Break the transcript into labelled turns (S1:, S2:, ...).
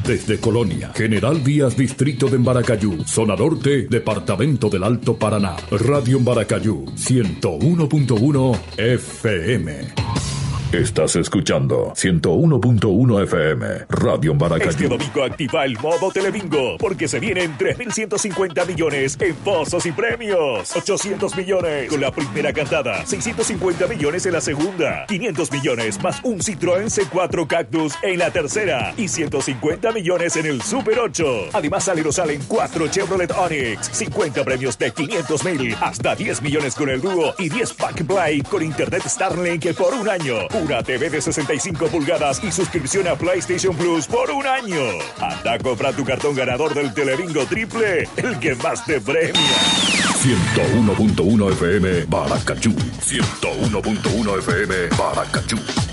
S1: Desde Colonia, General Díaz, Distrito de Embaracayú, Zona Norte, Departamento del Alto Paraná. Radio Embaracayú, 101.1 FM. Estás escuchando 101.1 FM, Radio Embaracayú.
S2: Este domingo activa el modo Telebingo, porque se vienen 3.150 millones en pozos y premios. 800 millones con la primera cantada, 650 millones en la segunda, 500 millones más un Citroën C4 Cactus en la tercera y 150 millones en el Super 8. Además salen 4 Chevrolet Onix, 50 premios de 500.000, hasta 10 millones con el dúo y 10 Pack Play con Internet Starlink por un año. Una TV de 65 pulgadas y suscripción a PlayStation Plus por un año. Anda a comprar tu cartón ganador del Telebingo Triple, el que más te premia.
S1: 101.1 FM Baracayú. 101.1 FM Baracayú.